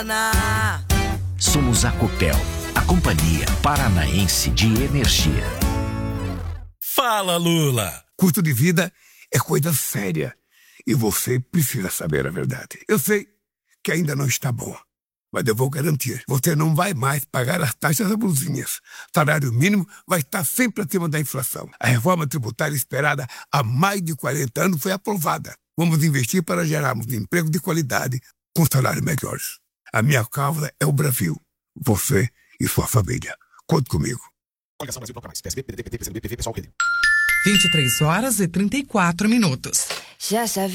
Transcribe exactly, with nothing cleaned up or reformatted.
Somos a Copel, a Companhia Paranaense de Energia. Fala, Lula! Custo de vida é coisa séria e você precisa saber a verdade. Eu sei que ainda não está bom, mas eu vou garantir. Você não vai mais pagar as taxas abusivas. Salário mínimo vai estar sempre acima da inflação. A reforma tributária esperada há mais de quarenta anos foi aprovada. Vamos investir para gerarmos emprego de qualidade com salários melhores. A minha causa é o Brasil. Você e sua família. Conte comigo. Coligação Brasil Toca Mais. P S B, P D T, P T, P C B, P V, Pessoal, Rede. vinte e três horas e trinta e quatro minutos. Já, já